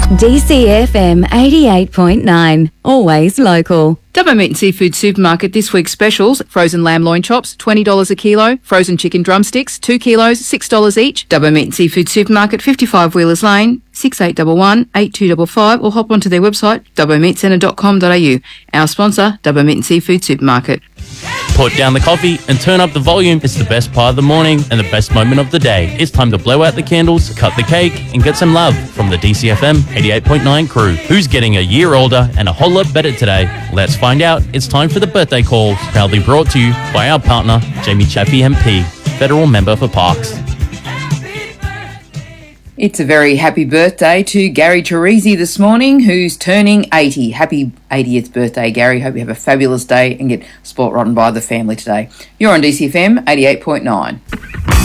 DCFM 88.9, always local. Dubbo Meat and Seafood Supermarket this week's specials: frozen lamb loin chops, $20 a kilo; frozen chicken drumsticks, 2 kilos, $6 each. Dubbo Meat and Seafood Supermarket, 55 Wheelers Lane, 6811 8255, or hop onto their website, dubbomeatcentre.com.au. Our sponsor, Dubbo Meat and Seafood Supermarket. Put down the coffee and turn up the volume. It's the best part of the morning and the best moment of the day. It's time to blow out the candles, cut the cake, and get some love from the DCFM 88.9 crew. Who's getting a year older and a whole lot better today? Let's find out. It's time for the birthday calls, proudly brought to you by our partner, Jamie Chaffee MP, Federal Member for Parks. It's a very happy birthday to Gary Teresi this morning, who's turning 80. Happy 80th birthday, Gary. Hope you have a fabulous day and get sport rotten by the family today. You're on DCFM 88.9.